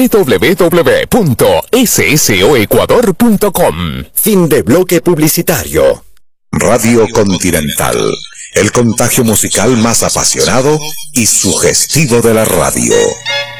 www.ssoecuador.com. Fin de bloque publicitario. Radio Continental, el contagio musical más apasionado y sugestivo de la radio.